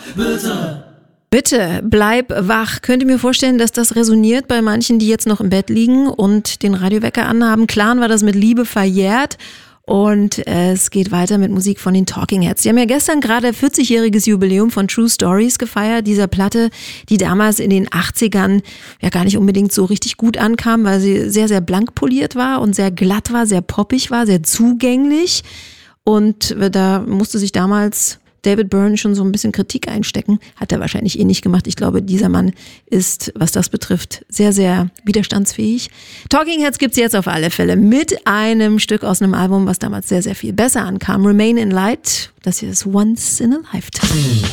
Bitte, bleib wach. Könnt ihr mir vorstellen, dass das resoniert bei manchen, die jetzt noch im Bett liegen und den Radiowecker anhaben? Klar war das mit Liebe verjährt. Und es geht weiter mit Musik von den Talking Heads. Die haben ja gestern gerade 40-jähriges Jubiläum von True Stories gefeiert, dieser Platte, die damals in den 80ern ja gar nicht unbedingt so richtig gut ankam, weil sie sehr, sehr blank poliert war und sehr glatt war, sehr poppig war, sehr zugänglich. Und da musste sich damals David Byrne schon so ein bisschen Kritik einstecken. Hat er wahrscheinlich eh nicht gemacht. Ich glaube, dieser Mann ist, was das betrifft, sehr, sehr widerstandsfähig. Talking Heads gibt's jetzt auf alle Fälle mit einem Stück aus einem Album, was damals sehr, sehr viel besser ankam. Remain in Light. Das hier ist Once in a Lifetime.